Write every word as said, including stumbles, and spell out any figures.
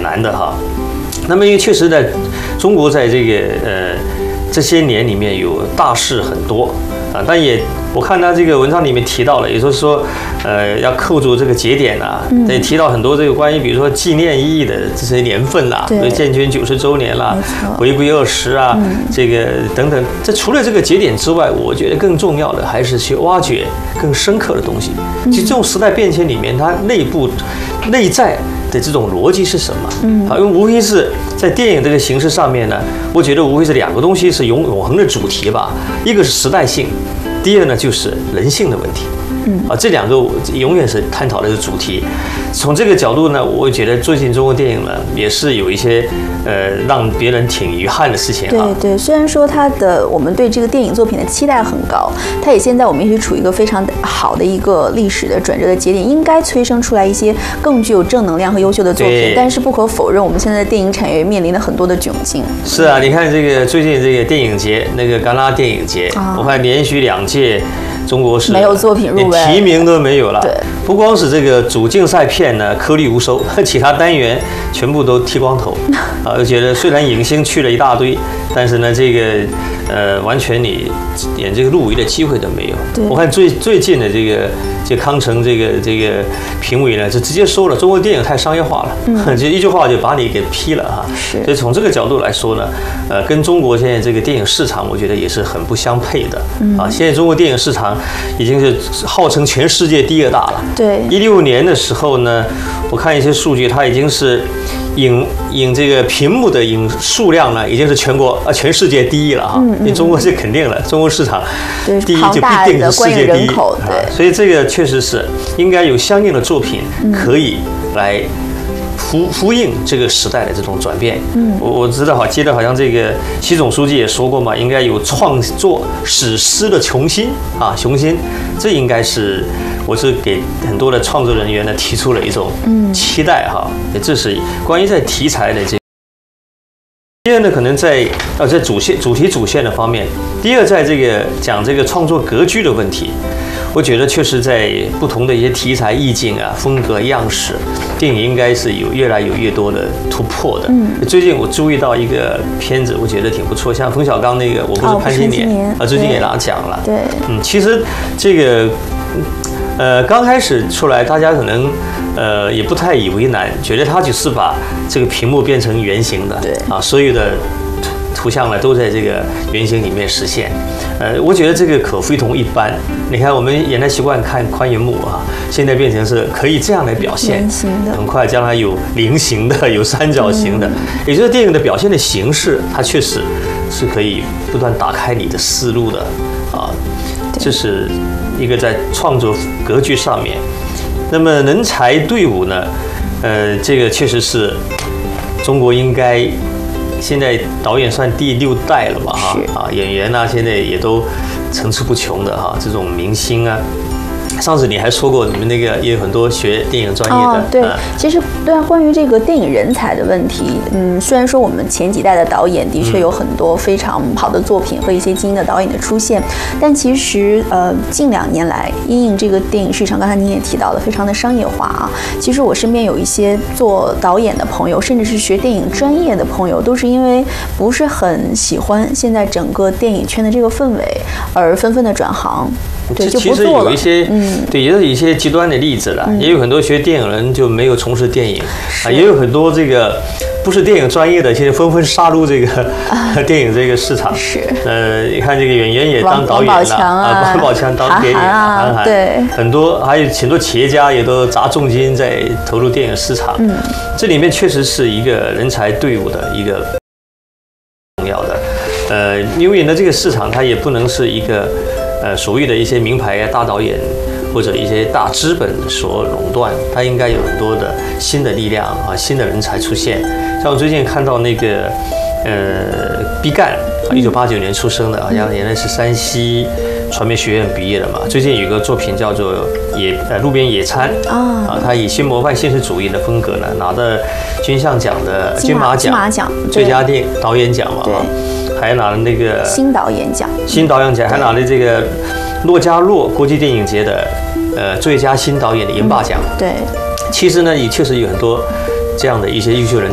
难的哈。那么因为确实在中国在这个呃这些年里面有大事很多啊，但也我看他这个文章里面提到了，也就是说，呃，要扣住这个节点啊，也提到很多这个关于比如说纪念意义的这些年份啦，比如建军九十周年啦，回归二十啊，这个等等。这除了这个节点之外，我觉得更重要的还是去挖掘更深刻的东西。其实这种时代变迁里面，它内部内在的这种逻辑是什么？嗯，好，因为无非是在电影这个形式上面呢，我觉得无非是两个东西是永永恒的主题吧，一个是时代性。第二呢，就是人性的问题，嗯啊，这两个永远是探讨的主题。从这个角度呢，我觉得最近中国电影呢也是有一些呃让别人挺遗憾的事情啊。 对对，虽然说它的我们对这个电影作品的期待很高，它也现在我们也是处于一个非常好的一个历史的转折的节点，应该催生出来一些更具有正能量和优秀的作品。但是不可否认，我们现在的电影产业面临了很多的窘境。 是啊，你看这个最近这个电影节，那个戛纳电影节，啊、我看连续两届。中国是没有作品入围， 提名都没有了。 对， 不光是这个主竞赛片呢颗粒无收，其他单元全部都剃光头。啊，我觉得虽然影星去了一大堆，但是呢，这个呃，完全你连这个入围的机会都没有。我看最最近的这个这康城这个这个评委呢，就直接说了，中国电影太商业化了，嗯、就一句话就把你给批了哈。 是。 所以从这个角度来说呢，呃，跟中国现在这个电影市场，我觉得也是很不相配的。嗯、啊，现在中国电影市场已经是号称全世界第二大了。 对。 一六年的时候呢，我看一些数据，它已经是影影这个屏幕的影数量呢，已经是全国啊全世界第一了哈。嗯嗯。因为中国是肯定了，中国市场第一就必定是世界第一。 对。 所以这个确实是应该有相应的作品可以来呼呼应这个时代的这种转变。嗯，我我知道哈，记得好像这个习总书记也说过嘛，应该有创作史诗的雄心啊，雄心，这应该是我是给很多的创作人员呢提出了一种期待哈。这是关于在题材的这。第二呢，可能在呃在主线主题主线的方面，第二在这个讲这个创作格局的问题。我觉得确实在不同的一些题材意境啊、风格样式，电影应该是有越来有越多的突破的。嗯，最近我注意到一个片子，我觉得挺不错，像冯小刚那个《我不是潘金莲》啊，最近也拿奖了。 对， 嗯，其实这个呃刚开始出来，大家可能呃也不太以为难，觉得他只是把这个屏幕变成圆形的，对啊，所有的图像呢都在这个圆形里面实现。呃，我觉得这个可非同一般。你看，我们原来习惯看宽银幕啊，现在变成是可以这样来表现，很快将来有菱形的，有三角形的，嗯、也就是电影的表现的形式，它确实是可以不断打开你的思路的啊。这是一个在创作格局上面。那么人才队伍呢，呃，这个确实是中国应该。现在导演算第六代了吧？哈啊，演员啊，现在也都层出不穷的哈，这种明星啊。上次你还说过，你们那个也有很多学电影专业的。 哦、对，嗯、其实对啊，关于这个电影人才的问题，嗯，虽然说我们前几代的导演的确有很多非常好的作品和一些精英的导演的出现，但其实呃，近两年来，因应这个电影市场，刚才您也提到了，非常的商业化啊。其实我身边有一些做导演的朋友，甚至是学电影专业的朋友，都是因为不是很喜欢现在整个电影圈的这个氛围，而纷纷的转行。对，就不做了。其实有一些，嗯，对，也有一些极端的例子了，嗯、也有很多学电影人就没有从事电影啊，也有很多这个不是电影专业的，现在纷纷杀入这个、啊、电影这个市场。是，呃，你看这个演员也当导演了啊，王宝强当电影了，韩寒，对，很多还有很多企业家也都砸重金在投入电影市场。嗯，这里面确实是一个人才队伍的一个重要的，呃，因为呢这个市场它也不能是一个。呃，所谓的一些名牌啊、大导演或者一些大资本所垄断，它应该有很多的新的力量啊、新的人才出现。像我最近看到那个呃，毕赣，一九八九年出生的，好像原来是山西传媒学院毕业的嘛。最近有一个作品叫做《野呃路边野餐》啊，他以新魔幻现实主义的风格呢，拿的金像奖的金马奖最佳电导演奖嘛。还拿了那个新导演奖， 新导演奖还拿了这个洛迦诺国际电影节的呃最佳新导演的银霸奖。 对， 其实呢，也确实有很多这样的一些优秀人。